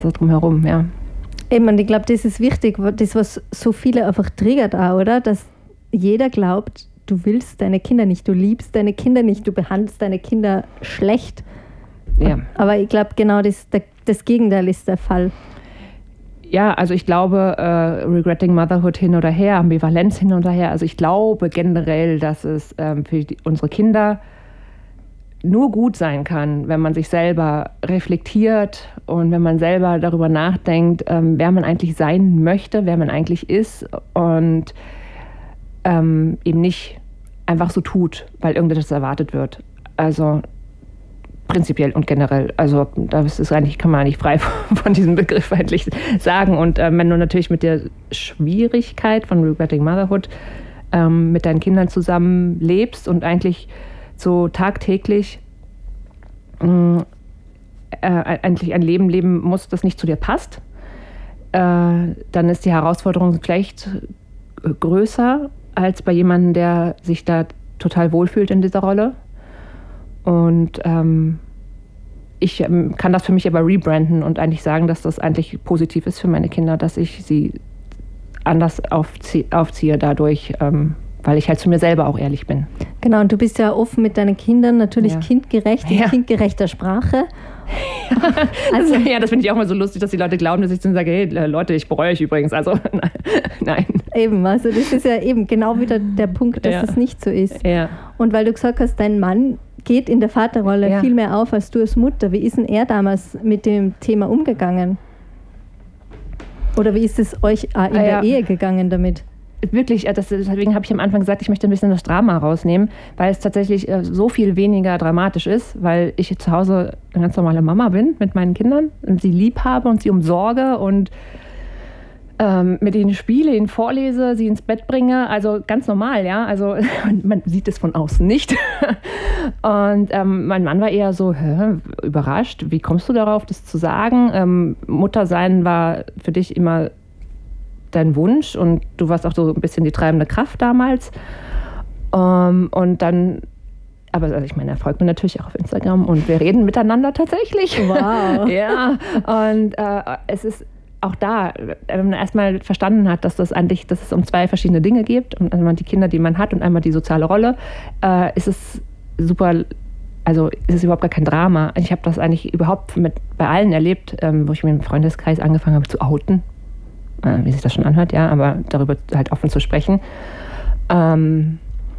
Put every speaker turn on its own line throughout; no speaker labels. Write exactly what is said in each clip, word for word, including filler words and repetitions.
so drumherum, ja.
Eben, und ich glaube, das ist wichtig, das, was so viele einfach triggert auch, oder? Dass jeder glaubt, du willst deine Kinder nicht, du liebst deine Kinder nicht, du behandelst deine Kinder schlecht.
Ja.
Aber ich glaube, genau das, das Gegenteil ist der Fall.
Ja, also ich glaube, äh, Regretting Motherhood hin oder her, Ambivalenz hin oder her, also ich glaube generell, dass es ähm, für die, unsere Kinder nur gut sein kann, wenn man sich selber reflektiert und wenn man selber darüber nachdenkt, ähm, wer man eigentlich sein möchte, wer man eigentlich ist und ähm, eben nicht einfach so tut, weil irgendetwas erwartet wird. Also prinzipiell und generell. Also das ist eigentlich, kann man nicht frei von diesem Begriff eigentlich sagen. Und äh, wenn du natürlich mit der Schwierigkeit von Regretting Motherhood ähm, mit deinen Kindern zusammen lebst und eigentlich so tagtäglich äh, äh, eigentlich ein Leben leben musst, das nicht zu dir passt, äh, dann ist die Herausforderung vielleicht größer als bei jemandem, der sich da total wohlfühlt in dieser Rolle. Und ähm, ich ähm, kann das für mich aber rebranden und eigentlich sagen, dass das eigentlich positiv ist für meine Kinder, dass ich sie anders aufzie- aufziehe dadurch, ähm, weil ich halt zu mir selber auch ehrlich bin.
Genau, und du bist ja offen mit deinen Kindern, natürlich
ja.
kindgerecht, in
ja.
kindgerechter Sprache.
Also, ja, das finde ich auch mal so lustig, dass die Leute glauben, dass ich dann sage, hey Leute, ich bereue euch übrigens. Also nein.
Eben, also das ist ja eben genau wieder der Punkt, dass
ja.
das nicht so ist.
Ja.
Und weil du gesagt hast, dein Mann geht in der Vaterrolle
ja. viel
mehr auf als du als Mutter. Wie ist denn er damals mit dem Thema umgegangen? Oder wie ist es euch auch in ah, der ja. Ehe gegangen damit?
Wirklich, das, deswegen habe ich am Anfang gesagt, ich möchte ein bisschen das Drama rausnehmen, weil es tatsächlich so viel weniger dramatisch ist, weil ich zu Hause eine ganz normale Mama bin mit meinen Kindern und sie lieb habe und sie umsorge und ähm, mit ihnen spiele, ihnen vorlese, sie ins Bett bringe, also ganz normal, ja, also man sieht es von außen nicht. Und ähm, mein Mann war eher so hä, überrascht, wie kommst du darauf, das zu sagen? Ähm, Mutter sein war für dich immer dein Wunsch und du warst auch so ein bisschen die treibende Kraft damals. Um, und dann, aber also ich meine, er folgt mir natürlich auch auf Instagram und wir reden miteinander tatsächlich.
Wow.
Ja, und äh, es ist auch da, wenn man erstmal verstanden hat, dass das eigentlich, dass es um zwei verschiedene Dinge geht, und einmal die Kinder, die man hat und einmal die soziale Rolle, äh, ist es super, also ist es überhaupt gar kein Drama. Ich habe das eigentlich überhaupt mit bei allen erlebt, ähm, wo ich mit dem Freundeskreis angefangen habe zu outen. Wie sich das schon anhört, ja, aber darüber halt offen zu sprechen, ähm,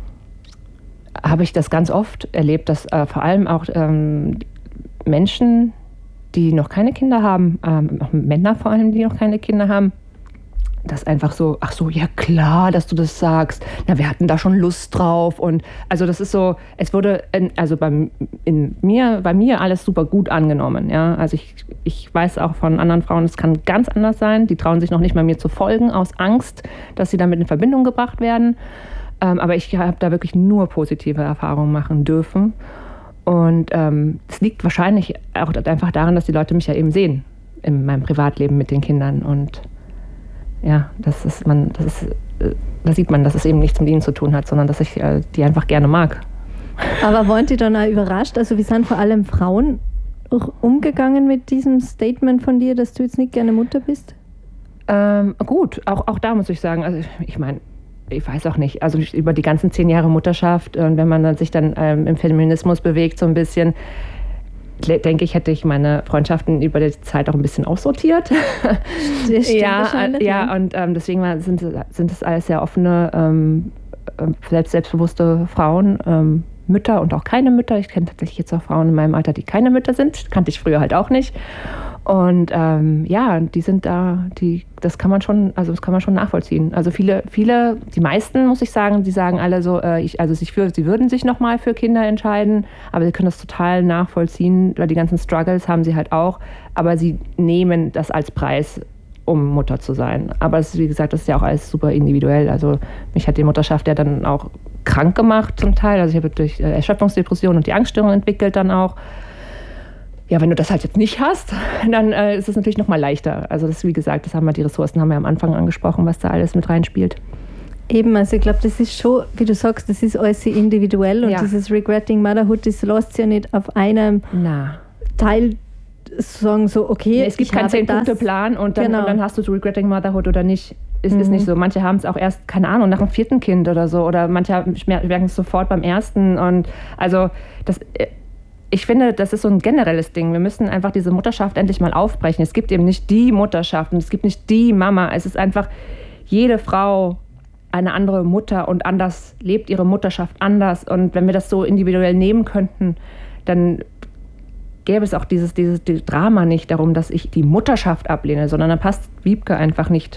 habe ich das ganz oft erlebt, dass äh, vor allem auch ähm, Menschen, die noch keine Kinder haben, ähm, auch Männer vor allem, die noch keine Kinder haben, das einfach so, ach so, ja klar, dass du das sagst. Na, wir hatten da schon Lust drauf. Und also das ist so, es wurde in, also bei, in mir, bei mir alles super gut angenommen. Ja? Also ich, ich weiß auch von anderen Frauen, es kann ganz anders sein. Die trauen sich noch nicht mal mir zu folgen, aus Angst, dass sie damit in Verbindung gebracht werden. Ähm, aber ich habe da wirklich nur positive Erfahrungen machen dürfen. Und ähm, es liegt wahrscheinlich auch einfach daran, dass die Leute mich ja eben sehen in meinem Privatleben mit den Kindern. Und ja, das ist man, das ist, da sieht man, dass es eben nichts mit ihnen zu tun hat, sondern dass ich äh, die einfach gerne mag.
Aber waren die dann auch überrascht? Also wie sind vor allem Frauen umgegangen mit diesem Statement von dir, dass du jetzt nicht gerne Mutter bist?
Ähm, gut, auch, auch da muss ich sagen, also ich meine, ich weiß auch nicht, also über die ganzen zehn Jahre Mutterschaft und wenn man dann sich dann ähm, im Feminismus bewegt so ein bisschen, denke ich, hätte ich meine Freundschaften über die Zeit auch ein bisschen aussortiert.
Das stimmt
ja,
wahrscheinlich,
ja,
ja,
und ähm, deswegen war, sind, sind es alles sehr offene, ähm, selbst, selbstbewusste Frauen, ähm, Mütter und auch keine Mütter. Ich kenne tatsächlich jetzt auch Frauen in meinem Alter, die keine Mütter sind. Kannte ich früher halt auch nicht. Und ähm, ja, die sind da, die, das kann man schon, also das kann man schon nachvollziehen. Also viele, viele, die meisten, muss ich sagen, die sagen alle so, äh, ich, also sich für, sie würden sich nochmal für Kinder entscheiden, aber sie können das total nachvollziehen, weil die ganzen Struggles haben sie halt auch, aber sie nehmen das als Preis, um Mutter zu sein. Aber es, wie gesagt, das ist ja auch alles super individuell. Also mich hat die Mutterschaft ja dann auch krank gemacht zum Teil. Also ich habe durch Erschöpfungsdepression und die Angststörung entwickelt dann auch. Ja, wenn du das halt jetzt nicht hast, dann äh, ist es natürlich noch mal leichter. Also das, wie gesagt, das haben wir, die Ressourcen haben wir am Anfang angesprochen, was da alles mit reinspielt.
Eben, also ich glaube, das ist schon, wie du sagst, das ist alles sehr individuell und
ja.
dieses Regretting Motherhood, das lässt sich ja nicht auf einem
Na.
Teil sagen so, okay,
ja, es gibt keinen zehn-Punkte-Plan und, genau. und dann hast du Regretting Motherhood oder nicht. Es mhm. ist nicht so. Manche haben es auch erst, keine Ahnung, nach dem vierten Kind oder so. Oder manche merken es sofort beim ersten. Und also das, ich finde, das ist so ein generelles Ding. Wir müssen einfach diese Mutterschaft endlich mal aufbrechen. Es gibt eben nicht die Mutterschaft und es gibt nicht die Mama. Es ist einfach jede Frau eine andere Mutter und anders lebt ihre Mutterschaft anders. Und wenn wir das so individuell nehmen könnten, dann gäbe es auch dieses, dieses, dieses Drama nicht darum, dass ich die Mutterschaft ablehne, sondern dann passt Wiebke einfach nicht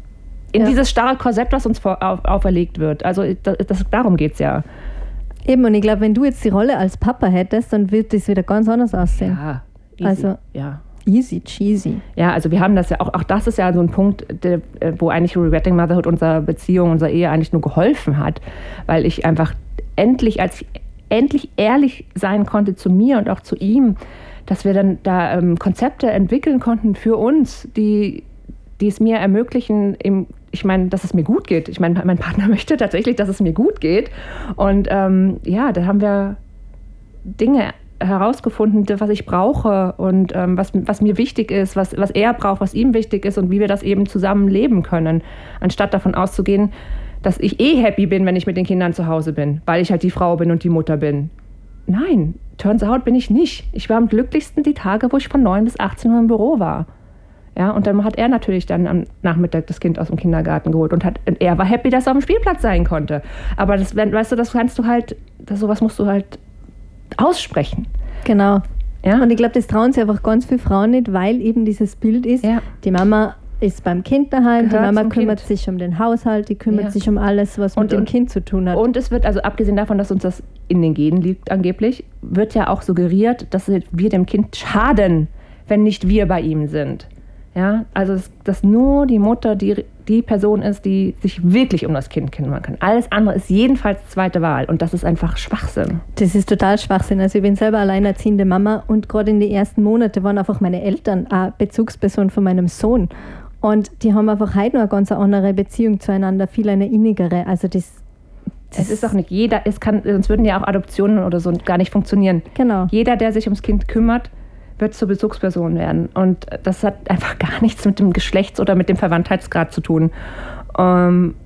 in ja. dieses starre Korsett, was uns vor, auf, auferlegt wird. Also das, das, darum geht es ja.
Eben, und ich glaube, wenn du jetzt die Rolle als Papa hättest, dann wird das wieder ganz anders aussehen.
Ja, easy.
Also,
ja.
Easy, cheesy.
Ja, also wir haben das ja auch, auch das ist ja so ein Punkt, der, wo eigentlich Regretting Motherhood unserer Beziehung, unserer Ehe eigentlich nur geholfen hat, weil ich einfach endlich, als ich endlich ehrlich sein konnte zu mir und auch zu ihm, dass wir dann da ähm, Konzepte entwickeln konnten für uns, die, die es mir ermöglichen, im, ich meine, dass es mir gut geht. Ich meine, mein Partner möchte tatsächlich, dass es mir gut geht. Und ähm, ja, da haben wir Dinge herausgefunden, was ich brauche und ähm, was, was mir wichtig ist, was, was er braucht, was ihm wichtig ist und wie wir das eben zusammen leben können, anstatt davon auszugehen, dass ich eh happy bin, wenn ich mit den Kindern zu Hause bin, weil ich halt die Frau bin und die Mutter bin. Nein, turns out bin ich nicht. Ich war am glücklichsten die Tage, wo ich von neun bis achtzehn Uhr im Büro war. Ja, und dann hat er natürlich dann am Nachmittag das Kind aus dem Kindergarten geholt und, hat, und er war happy, dass er auf dem Spielplatz sein konnte. Aber das, weißt du, das kannst du halt, das, sowas musst du halt aussprechen.
Genau.
Ja?
Und ich glaube, das trauen sich einfach ganz viele Frauen nicht, weil eben dieses Bild ist, ja. die Mama ist beim Kind daheim, Gehört die Mama kümmert kind. sich um den Haushalt, die kümmert ja. sich um alles, was und, mit dem und, Kind zu tun hat.
Und es wird, also abgesehen davon, dass uns das in den Genen liegt angeblich, wird ja auch suggeriert, dass wir dem Kind schaden, wenn nicht wir bei ihm sind. Ja, also dass, dass nur die Mutter die, die Person ist, die sich wirklich um das Kind kümmern kann. Alles andere ist jedenfalls zweite Wahl und das ist einfach Schwachsinn.
Das ist total Schwachsinn. Also ich bin selber alleinerziehende Mama und gerade in den ersten Monaten waren einfach meine Eltern eine Bezugsperson von meinem Sohn. Und die haben einfach heute noch eine ganz andere Beziehung zueinander, viel eine innigere. Also das, das
es ist auch nicht jeder, es kann, sonst würden ja auch Adoptionen oder so gar nicht funktionieren.
Genau.
Jeder, der sich ums Kind kümmert, wird zur Bezugsperson werden. Und das hat einfach gar nichts mit dem Geschlechts- oder mit dem Verwandtheitsgrad zu tun. Und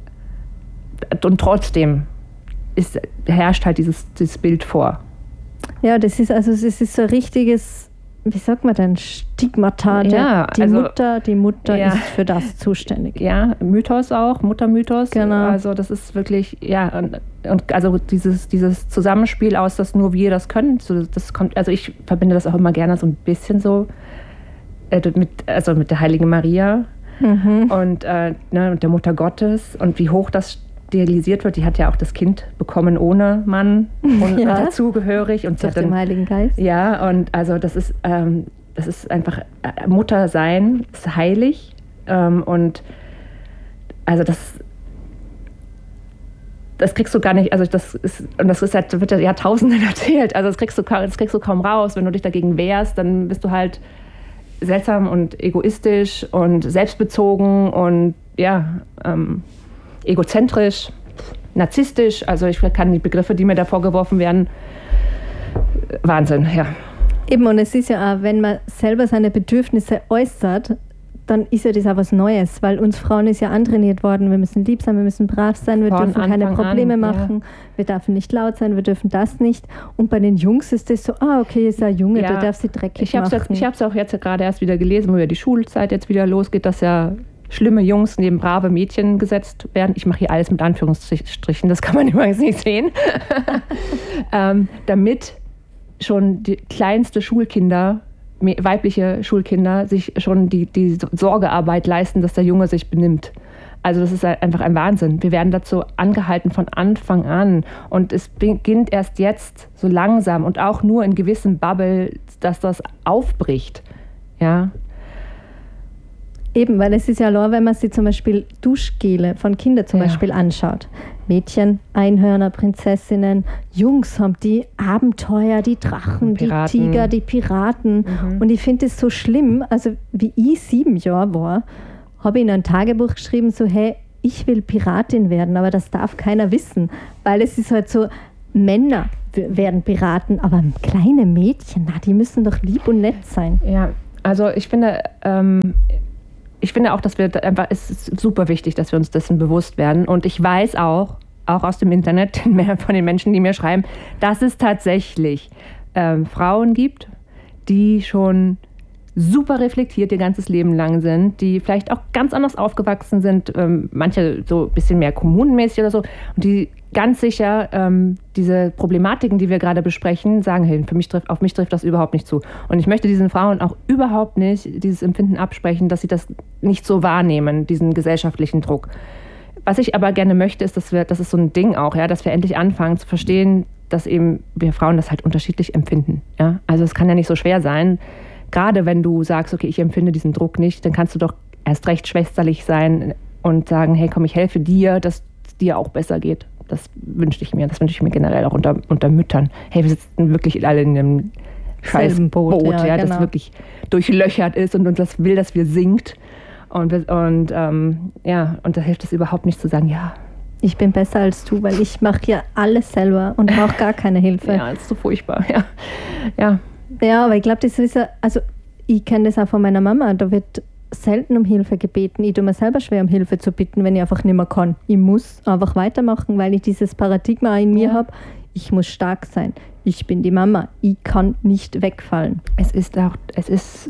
trotzdem ist, herrscht halt dieses, dieses Bild vor.
Ja, das ist also es ist so ein richtiges, wie sagt man denn, Stigmata.
Ja,
die
also,
Mutter, die Mutter
ja.
ist für das zuständig.
Ja, Mythos auch, Muttermythos.
Genau.
Also das ist wirklich, ja, und, und also dieses, dieses Zusammenspiel aus, dass nur wir das können, so, das kommt, also ich verbinde das auch immer gerne so ein bisschen so äh, mit, also mit der Heiligen Maria mhm. und äh, ne, mit der Mutter Gottes und wie hoch das stilisiert wird. Die hat ja auch das Kind bekommen ohne Mann und
ja.
dazugehörig. Und
durch den Heiligen Geist.
Ja, und also das ist, ähm, das ist einfach, äh, Mutter sein ist heilig ähm, und also das das kriegst du gar nicht, also das ist, und das ist halt, wird ja Jahrtausenden erzählt, also das kriegst du, das kriegst du kaum raus. Wenn du dich dagegen wehrst, dann bist du halt seltsam und egoistisch und selbstbezogen und ja, ähm, egozentrisch, narzisstisch, also ich kann die Begriffe, die mir da vorgeworfen werden, Wahnsinn, ja.
Eben, und es ist ja auch, wenn man selber seine Bedürfnisse äußert, dann ist ja das auch was Neues, weil uns Frauen ist ja antrainiert worden, wir müssen lieb sein, wir müssen brav sein, wir Von dürfen keine Probleme an, machen, ja. wir dürfen nicht laut sein, wir dürfen das nicht. Und bei den Jungs ist das so, ah, okay, ist ein Junge, ja. der darf sie dreckig
ich hab's
machen.
Jetzt, ich habe es auch jetzt gerade erst wieder gelesen, wo ja die Schulzeit jetzt wieder losgeht, dass ja schlimme Jungs neben brave Mädchen gesetzt werden. Ich mache hier alles mit Anführungsstrichen, das kann man übrigens nicht sehen. ähm, damit schon die kleinste Schulkinder, weibliche Schulkinder, sich schon die, die Sorgearbeit leisten, dass der Junge sich benimmt. Also das ist einfach ein Wahnsinn. Wir werden dazu angehalten von Anfang an. Und es beginnt erst jetzt so langsam und auch nur in gewissen Bubble, dass das aufbricht. Ja.
Eben, weil es ist ja allein, wenn man sich zum Beispiel Duschgele von Kindern zum ja. Beispiel anschaut. Mädchen, Einhörner, Prinzessinnen, Jungs haben die Abenteuer, die Drachen, die Tiger, die Piraten. Mhm. Und ich finde es so schlimm, also wie ich sieben Jahre war, habe ich in ein Tagebuch geschrieben, so hey, ich will Piratin werden, aber das darf keiner wissen. Weil es ist halt so, Männer werden beraten, aber kleine Mädchen, na, die müssen doch lieb und nett sein.
Ja, also ich finde, ähm, ich finde auch, dass wir einfach, es ist super wichtig, dass wir uns dessen bewusst werden. Und ich weiß auch, auch aus dem Internet, mehr von den Menschen, die mir schreiben, dass es tatsächlich ähm, Frauen gibt, die schon super reflektiert ihr ganzes Leben lang sind, die vielleicht auch ganz anders aufgewachsen sind, ähm, manche so ein bisschen mehr kommunenmäßig oder so, und die ganz sicher ähm, diese Problematiken, die wir gerade besprechen, sagen, hey, für mich trifft, auf mich trifft das überhaupt nicht zu. Und ich möchte diesen Frauen auch überhaupt nicht dieses Empfinden absprechen, dass sie das nicht so wahrnehmen, diesen gesellschaftlichen Druck. Was ich aber gerne möchte, ist, dass wir, das ist so ein Ding auch, ja, dass wir endlich anfangen zu verstehen, dass eben wir Frauen das halt unterschiedlich empfinden. Ja? Also es kann ja nicht so schwer sein. Gerade wenn du sagst, okay, ich empfinde diesen Druck nicht, dann kannst du doch erst recht schwesterlich sein und sagen, hey, komm, ich helfe dir, dass es dir auch besser geht. Das wünsche ich mir. Das wünsche ich mir generell auch unter, unter Müttern. Hey, wir sitzen wirklich alle in einem scheiß Boot, Boot ja, ja, genau. Das wirklich durchlöchert ist und uns das will, dass wir singt. Und, und, ähm, ja, und da hilft es überhaupt nicht zu sagen, ja,
ich bin besser als du, weil ich mache ja alles selber und brauche gar keine Hilfe.
Ja, das ist so furchtbar. Ja, ja.
Ja, aber ich glaube, das ist ja, also ich kenne das auch von meiner Mama, da wird selten um Hilfe gebeten. Ich tue mir selber schwer, um Hilfe zu bitten, wenn ich einfach nicht mehr kann. Ich muss einfach weitermachen, weil ich dieses Paradigma in mir ja. habe, ich muss stark sein. Ich bin die Mama, ich kann nicht wegfallen.
Es ist auch, es ist...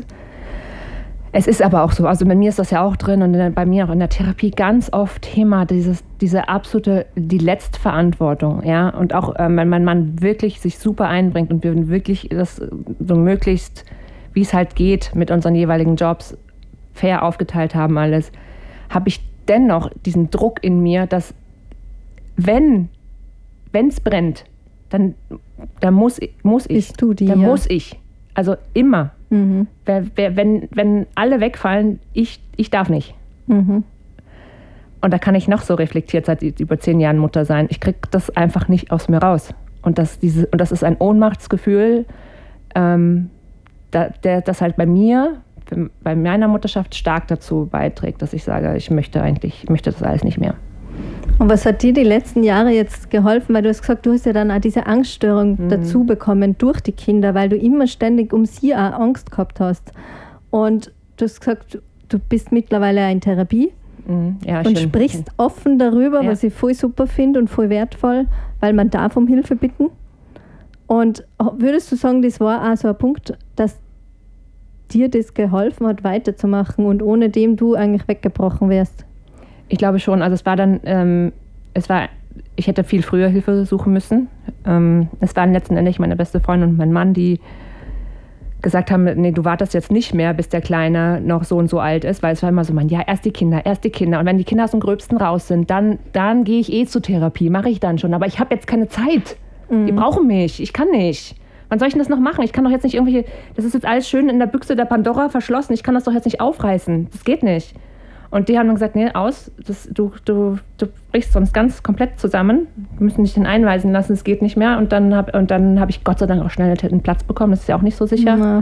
Es ist aber auch so, also bei mir ist das ja auch drin und bei mir auch in der Therapie ganz oft Thema, dieses, diese absolute, die Letztverantwortung, ja, und auch ähm, wenn man wirklich sich super einbringt und wir wirklich das so möglichst, wie es halt geht, mit unseren jeweiligen Jobs fair aufgeteilt haben alles, habe ich dennoch diesen Druck in mir, dass wenn es brennt, dann, dann muss, muss ich,
Bist du die,
dann
ja.
muss ich, also immer. Mhm. Wenn, wenn alle wegfallen, ich, ich darf nicht. Mhm. Und da kann ich noch so reflektiert seit über zehn Jahren Mutter sein. Ich kriege das einfach nicht aus mir raus. Und das, diese, und das ist ein Ohnmachtsgefühl, ähm, da, der, das halt bei mir, bei meiner Mutterschaft stark dazu beiträgt, dass ich sage, ich möchte eigentlich, ich möchte das alles nicht mehr.
Und was hat dir die letzten Jahre jetzt geholfen? Weil du hast gesagt, du hast ja dann auch diese Angststörung mhm. dazu bekommen durch die Kinder, weil du immer ständig um sie auch Angst gehabt hast. Und du hast gesagt, du bist mittlerweile in Therapie mhm. ja, und schön. sprichst offen darüber, ja. was ich voll super finde und voll wertvoll, weil man darf um Hilfe bitten. Und würdest du sagen, das war auch so ein Punkt, dass dir das geholfen hat, weiterzumachen und ohne dem du eigentlich weggebrochen wärst?
Ich glaube schon. Also es war dann, ähm, es war, ich hätte viel früher Hilfe suchen müssen. Ähm, es waren letzten Endes meine beste Freundin und mein Mann, die gesagt haben, nee, du wartest jetzt nicht mehr, bis der Kleine noch so und so alt ist, weil es war immer so, man, ja, erst die Kinder, erst die Kinder. Und wenn die Kinder aus dem Gröbsten raus sind, dann, dann gehe ich eh zur Therapie, mache ich dann schon. Aber ich habe jetzt keine Zeit. Mhm. Die brauchen mich, ich kann nicht. Wann soll ich denn das noch machen? Ich kann doch jetzt nicht irgendwelche, das ist jetzt alles schön in der Büchse der Pandora verschlossen, ich kann das doch jetzt nicht aufreißen. Das geht nicht. Und die haben dann gesagt, nee, aus, das, du, du, du brichst sonst ganz komplett zusammen. Wir müssen dich dann einweisen lassen, es geht nicht mehr. Und dann habe und dann hab ich Gott sei Dank auch schnell einen Platz bekommen, das ist ja auch nicht so sicher. Ja,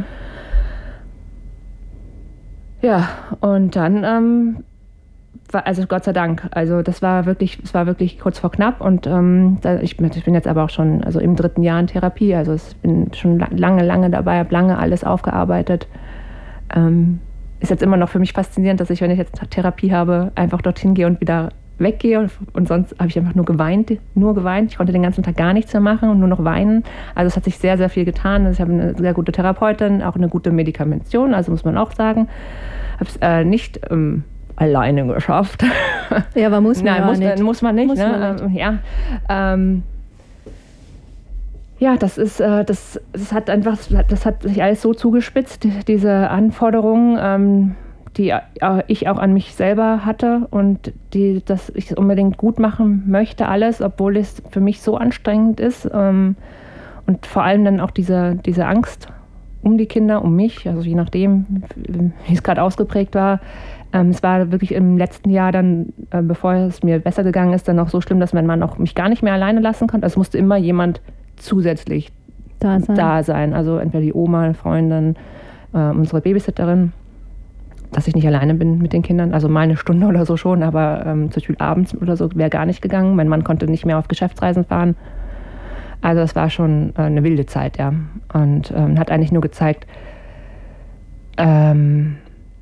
ja und dann, ähm, war, also Gott sei Dank, also das war wirklich, es war wirklich kurz vor knapp. Und ähm, da, ich, ich bin jetzt aber auch schon also im dritten Jahr in Therapie, also ich bin schon lange, lange dabei, habe lange alles aufgearbeitet. Ähm, Ist jetzt immer noch für mich faszinierend, dass ich, wenn ich jetzt Therapie habe, einfach dorthin gehe und wieder weggehe. Und, und sonst habe ich einfach nur geweint, nur geweint. Ich konnte den ganzen Tag gar nichts mehr machen und nur noch weinen. Also es hat sich sehr, sehr viel getan. Ich habe eine sehr gute Therapeutin, auch eine gute Medikamentation, also muss man auch sagen. Habe es äh, nicht ähm, alleine geschafft.
Ja, aber muss man
Nein,
ja
muss,
nicht.
Muss man nicht.
Muss
ne?
man nicht.
Ja, ähm, Ja, das ist, äh, das, das hat einfach, das hat sich alles so zugespitzt, diese Anforderungen, ähm, die ich auch an mich selber hatte und die, dass ich es unbedingt gut machen möchte, alles, obwohl es für mich so anstrengend ist. Ähm, und vor allem dann auch diese, diese Angst um die Kinder, um mich, also je nachdem, wie es gerade ausgeprägt war. Ähm, es war wirklich im letzten Jahr dann, äh, bevor es mir besser gegangen ist, dann auch so schlimm, dass mein Mann auch mich gar nicht mehr alleine lassen konnte. Also es musste immer jemand zusätzlich da sein. da sein. Also entweder die Oma, Freundin, äh, unsere Babysitterin, dass ich nicht alleine bin mit den Kindern. Also mal eine Stunde oder so schon, aber ähm, zum Beispiel abends oder so wäre gar nicht gegangen. Mein Mann konnte nicht mehr auf Geschäftsreisen fahren. Also es war schon äh, eine wilde Zeit, ja. Und ähm, hat eigentlich nur gezeigt, ähm,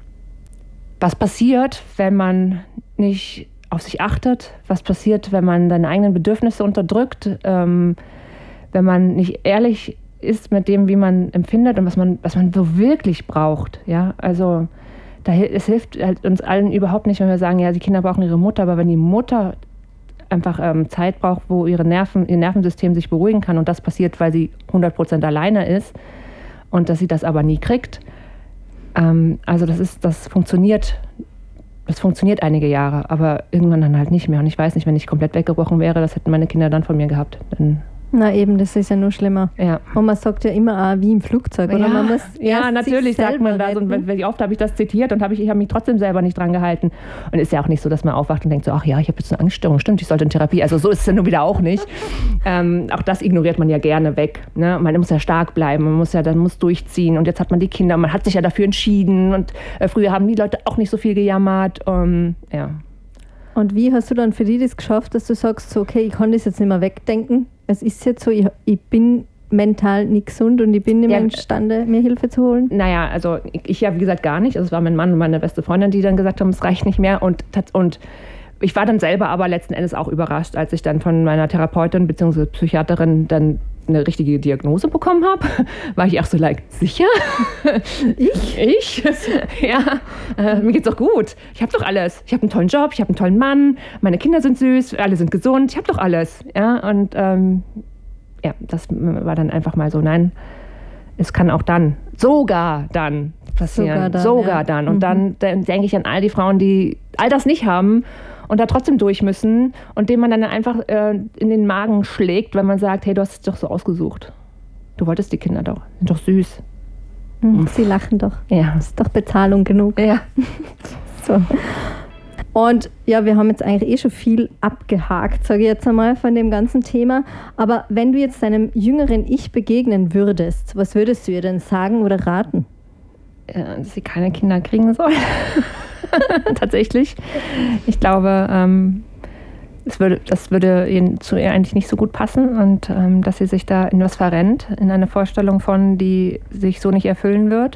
was passiert, wenn man nicht auf sich achtet, was passiert, wenn man seine eigenen Bedürfnisse unterdrückt, ähm, wenn man nicht ehrlich ist mit dem, wie man empfindet und was man, was man so wirklich braucht. Ja? Also da, es hilft halt uns allen überhaupt nicht, wenn wir sagen, ja, die Kinder brauchen ihre Mutter, aber wenn die Mutter einfach ähm, Zeit braucht, wo ihre Nerven, ihr Nervensystem sich beruhigen kann und das passiert, weil sie hundert Prozent alleine ist und dass sie das aber nie kriegt, ähm, also das ist, das funktioniert Das funktioniert einige Jahre, aber irgendwann dann halt nicht mehr. Und ich weiß nicht, wenn ich komplett weggebrochen wäre, das hätten meine Kinder dann von mir gehabt. Dann
Na eben, das ist ja nur schlimmer.
Ja.
Und man sagt ja immer auch, wie im Flugzeug, oder?
Ja,
man muss
ja natürlich sagt man das. Und wie oft habe ich das zitiert und habe ich, ich habe mich trotzdem selber nicht dran gehalten. Und ist ja auch nicht so, dass man aufwacht und denkt so, ach ja, ich habe jetzt eine Angststörung, stimmt, ich sollte in Therapie. Also so ist es ja nun wieder auch nicht. ähm, auch das ignoriert man ja gerne weg. Ne? Man muss ja stark bleiben, man muss ja dann muss durchziehen. Und jetzt hat man die Kinder, man hat sich ja dafür entschieden. Und äh, früher haben die Leute auch nicht so viel gejammert. Um, ja.
Und wie hast du dann für die das geschafft, dass du sagst, so, okay, ich kann das jetzt nicht mehr wegdenken. Es ist jetzt so, ich, ich bin mental nicht gesund und ich bin nicht mehr ja, imstande, mir Hilfe zu holen.
Naja, also ich, ich ja wie gesagt gar nicht. Also es war mein Mann und meine beste Freundin, die dann gesagt haben, es reicht nicht mehr. Und, und ich war dann selber aber letzten Endes auch überrascht, als ich dann von meiner Therapeutin bzw. Psychiaterin dann eine richtige Diagnose bekommen habe, war ich auch so, like, sicher? Ich? Ich? Ja, äh, mir geht's doch gut. Ich habe doch alles. Ich habe einen tollen Job, ich habe einen tollen Mann, meine Kinder sind süß, alle sind gesund, ich habe doch alles. Ja, und ähm, ja, das war dann einfach mal so, nein, es kann auch dann, sogar dann passieren. Sogar dann. Sogar ja. dann. Und mhm. dann, dann denke ich an all die Frauen, die all das nicht haben und da trotzdem durch müssen und dem man dann einfach äh, in den Magen schlägt, wenn man sagt, hey, du hast es doch so ausgesucht. Du wolltest die Kinder doch, sind doch süß.
Mhm, sie lachen doch.
Ja.
Das ist doch Bezahlung genug.
Ja.
So. Und ja, wir haben jetzt eigentlich eh schon viel abgehakt, sage ich jetzt einmal, von dem ganzen Thema. Aber wenn du jetzt deinem jüngeren Ich begegnen würdest, was würdest du ihr denn sagen oder raten?
Ja, dass sie keine Kinder kriegen soll. Tatsächlich. Ich glaube, ähm, es würde, das würde ihr, zu ihr eigentlich nicht so gut passen und ähm, dass sie sich da in was verrennt, in eine Vorstellung von, die sich so nicht erfüllen wird.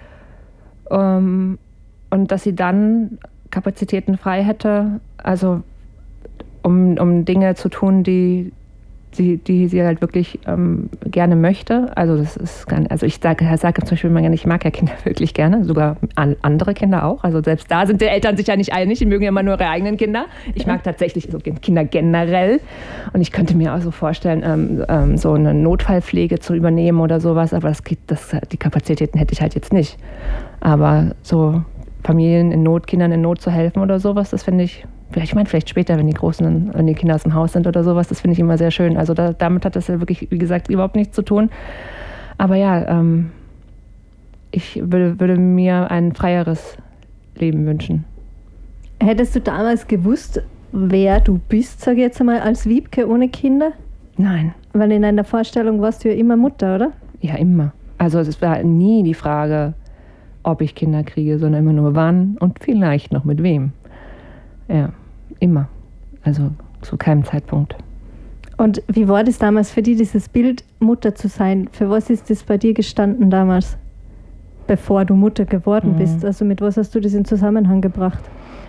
Ähm, und dass sie dann Kapazitäten frei hätte, also um, um Dinge zu tun, die sie, die sie halt wirklich ähm, gerne möchte. Also das ist gar nicht, also ich sage, sage zum Beispiel immer gerne, ich mag ja Kinder wirklich gerne, sogar an, andere Kinder auch. Also selbst da sind die Eltern sich ja nicht einig, die mögen ja immer nur ihre eigenen Kinder. Ich mag tatsächlich so Kinder generell und ich könnte mir auch so vorstellen, ähm, ähm, so eine Notfallpflege zu übernehmen oder sowas, aber das geht, das, die Kapazitäten hätte ich halt jetzt nicht. Aber so Familien in Not, Kindern in Not zu helfen oder sowas, das finde ich, ich meine vielleicht später, wenn die Großen, wenn die Kinder aus dem Haus sind oder sowas, das finde ich immer sehr schön. Also da, damit hat das ja wirklich, wie gesagt, überhaupt nichts zu tun. Aber ja, ähm, ich würde, würde mir ein freieres Leben wünschen.
Hättest du damals gewusst, wer du bist, sage ich jetzt einmal, als Wiebke ohne Kinder?
Nein.
Weil in deiner Vorstellung warst du ja immer Mutter, oder?
Ja, immer. Also es war nie die Frage, ob ich Kinder kriege, sondern immer nur wann und vielleicht noch mit wem. Ja, immer. Also zu keinem Zeitpunkt.
Und wie war das damals für dich, dieses Bild, Mutter zu sein? Für was ist das bei dir gestanden damals, bevor du Mutter geworden mhm. bist? Also mit was hast du das in Zusammenhang gebracht?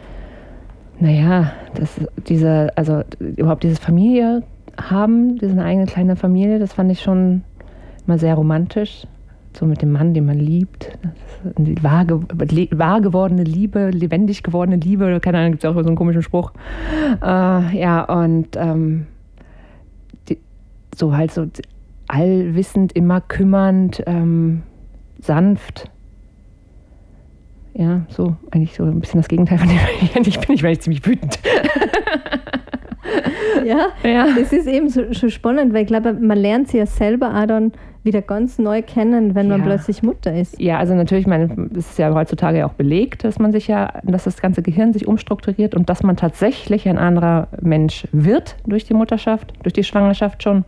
Naja, das, diese, also überhaupt dieses Familie haben, diese eigene kleine Familie, das fand ich schon immer sehr romantisch. So mit dem Mann, den man liebt. Die wahr, wahr gewordene Liebe, lebendig gewordene Liebe. Keine Ahnung, gibt es auch so einen komischen Spruch. Äh, ja, und ähm, die, so halt so allwissend, immer kümmernd, ähm, sanft. Ja, so eigentlich so ein bisschen das Gegenteil von dem, ich bin. Ich bin ziemlich wütend.
Ja, ja, das ist eben so, so spannend, weil ich glaube, man lernt sie ja selber auch dann wieder ganz neu kennen, wenn man ja. plötzlich Mutter ist.
Ja, also natürlich, meine, das ist ja heutzutage ja auch belegt, dass man sich ja, dass das ganze Gehirn sich umstrukturiert und dass man tatsächlich ein anderer Mensch wird durch die Mutterschaft, durch die Schwangerschaft schon.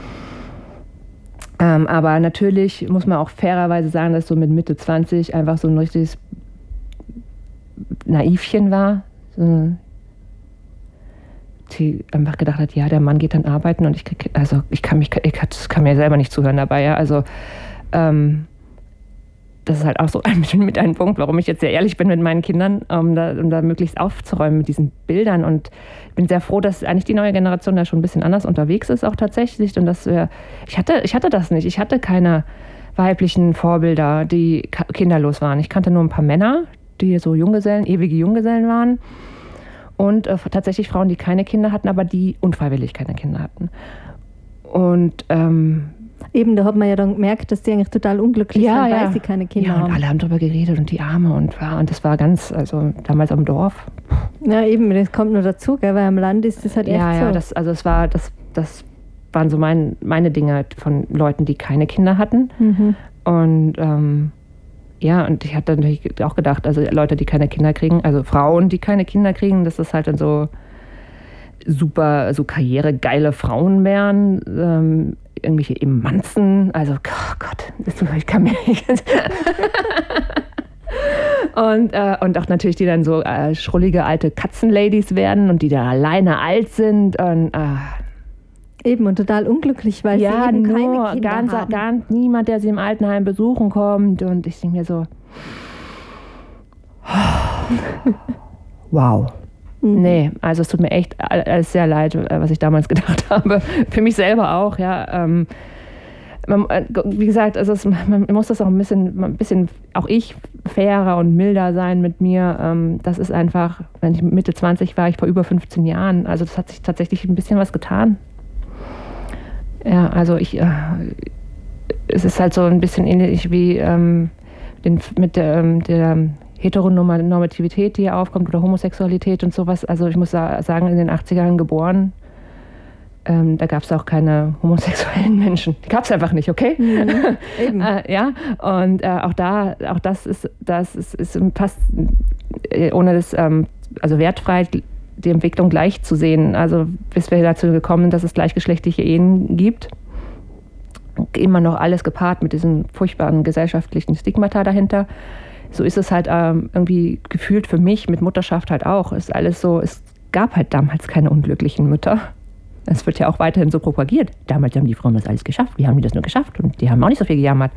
Ähm, aber natürlich muss man auch fairerweise sagen, dass so mit Mitte zwanzig einfach so ein richtiges Naivchen war. So die einfach gedacht hat, ja, der Mann geht dann arbeiten und ich krieg, also ich kann mich, ich kann mir selber nicht zuhören dabei, ja, also ähm, das ist halt auch so ein, mit einem Punkt, warum ich jetzt sehr ehrlich bin mit meinen Kindern, um da, um da möglichst aufzuräumen mit diesen Bildern. Und ich bin sehr froh, dass eigentlich die neue Generation da schon ein bisschen anders unterwegs ist, auch tatsächlich. Und dass wir, ich hatte, ich hatte das nicht. Ich hatte keine weiblichen Vorbilder, die kinderlos waren. Ich kannte nur ein paar Männer, die so Junggesellen, ewige Junggesellen waren. Und äh, tatsächlich Frauen, die keine Kinder hatten, aber die unfreiwillig keine Kinder hatten. Und ähm,
eben, da hat man ja dann gemerkt, dass die eigentlich total unglücklich
ja,
sind,
ja.
weil sie keine Kinder
ja, und
haben.
alle haben darüber geredet und die Arme und, ja, und das war ganz, also damals am Dorf.
Ja, eben, das kommt nur dazu, gell, weil am Land ist das halt echt
ja,
so.
Ja, das, also es war, das, das waren so mein, meine Dinge von Leuten, die keine Kinder hatten.
Mhm.
Und ähm, ja, und ich hatte natürlich auch gedacht, also Leute, die keine Kinder kriegen, also Frauen, die keine Kinder kriegen, dass das halt dann so super, so karrieregeile Frauen wären, ähm, irgendwelche Emanzen, also oh Gott, das, ich kann mir nicht. und, äh, und auch natürlich, die dann so äh, schrullige alte Katzenladies werden und die da alleine alt sind und äh,
eben und total unglücklich, weil
ja,
sie eben
nur,
keine Kinder
ganz,
haben.
ganz niemand, der sie im Altenheim besuchen kommt und ich denke mir so wow. Mhm. Nee, also es tut mir echt alles sehr leid, was ich damals gedacht habe. Für mich selber auch, ja. Ähm, man, wie gesagt, also es, man muss das auch ein bisschen, ein bisschen, auch ich, fairer und milder sein mit mir. Ähm, das ist einfach, wenn ich Mitte zwanzig war, ich vor über fünfzehn Jahren. Also das hat sich tatsächlich ein bisschen was getan. Ja, also ich, äh, es ist halt so ein bisschen ähnlich wie ähm, den, mit der, der Heteronormativität, die hier aufkommt, oder Homosexualität und sowas. Also ich muss sagen, in den achtzigern geboren, ähm, da gab es auch keine homosexuellen Menschen. Die gab es einfach nicht, okay?
Mhm, eben.
äh, ja, und äh, auch da, auch das ist, das ist, ist fast, äh, ohne das, ähm, also wertfrei, die Entwicklung gleich zu sehen. Also bis wir dazu gekommen sind, dass es gleichgeschlechtliche Ehen gibt. Immer noch alles gepaart mit diesem furchtbaren gesellschaftlichen Stigmata dahinter. So ist es halt ähm, irgendwie gefühlt für mich mit Mutterschaft halt auch. Es ist alles so, es gab halt damals keine unglücklichen Mütter. Es wird ja auch weiterhin so propagiert. Damals haben die Frauen das alles geschafft. Wie haben die das nur geschafft? Und die haben auch nicht so viel gejammert.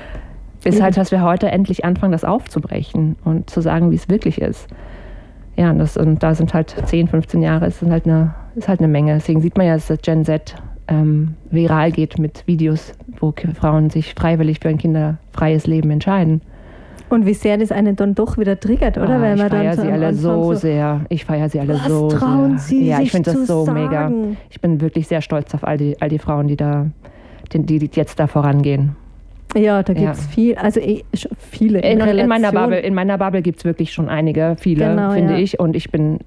Bis halt, dass wir heute endlich anfangen, das aufzubrechen und zu sagen, wie es wirklich ist. Ja, und, das, und da sind halt zehn, fünfzehn Jahre, ist halt eine, ist halt eine Menge. Deswegen sieht man ja, dass das Gen Z ähm, viral geht mit Videos, wo Frauen sich freiwillig für ein kinderfreies Leben entscheiden.
Und wie sehr das einen dann doch wieder triggert, oder?
Ah,
Weil
ich
man
feiere
dann
sie alle so, so sehr. Ich feiere sie alle
was
so
trauen
sehr.
Sie
ja,
sich
ich finde das so
sagen?
mega. Ich bin wirklich sehr stolz auf all die, all die Frauen, die da, die, die jetzt da vorangehen.
Ja, da gibt es
ja.
viel, also eh, viele.
In, in, in meiner Bubble, in meiner Bubble gibt es wirklich schon einige, viele,
genau,
finde
ja.
ich. Und ich bin,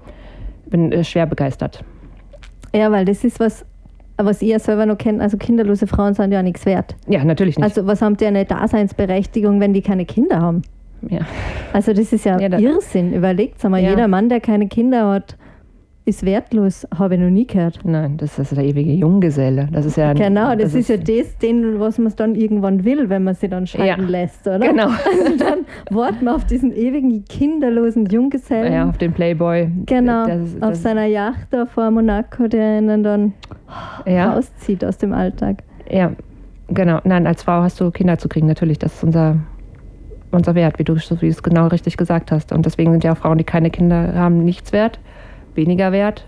bin äh, schwer begeistert.
Ja, weil das ist was, was ihr selber noch kennt. Also kinderlose Frauen sind ja nichts wert.
Ja, natürlich nicht.
Also was haben die eine Daseinsberechtigung, wenn die keine Kinder haben?
Ja.
Also das ist ja, ja Irrsinn. Überlegt einmal, ja. Jeder Mann, der keine Kinder hat, ist wertlos, habe ich noch nie gehört.
Nein, das ist der ewige Junggeselle. Das ist ja
genau, das, das ist, ist ja das, den, was man dann irgendwann will, wenn man sie dann scheiden ja. lässt, oder?
Genau.
Also dann warten wir auf diesen ewigen kinderlosen Junggesellen.
Ja, auf den Playboy.
Genau, das, das auf seiner Yacht da vor Monaco, der ihnen dann ja. rauszieht aus dem Alltag.
Ja, genau. Nein, als Frau hast du Kinder zu kriegen, natürlich. Das ist unser, unser Wert, wie du, wie du es genau richtig gesagt hast. Und deswegen sind ja auch Frauen, die keine Kinder haben, nichts wert. Weniger wert.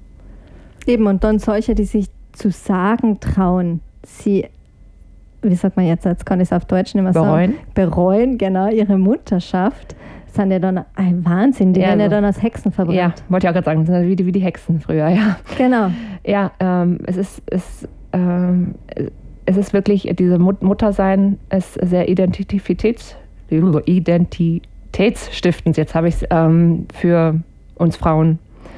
Eben, und dann solche, die sich zu sagen trauen, sie, wie sagt man jetzt, jetzt kann ich es auf Deutsch nicht mehr
bereuen.
sagen, bereuen, genau, ihre Mutterschaft, sind ja dann ein Wahnsinn, die ja, werden so. ja dann als Hexen verbrannt.
Ja, wollte ich auch gerade sagen, sind wie die, wie die Hexen früher, ja.
Genau.
Ja, ähm, es ist, es, ähm, es ist wirklich, diese Mut- Muttersein ist sehr Identitäts, identitätsstiftend, jetzt habe ich es ähm, für uns Frauen.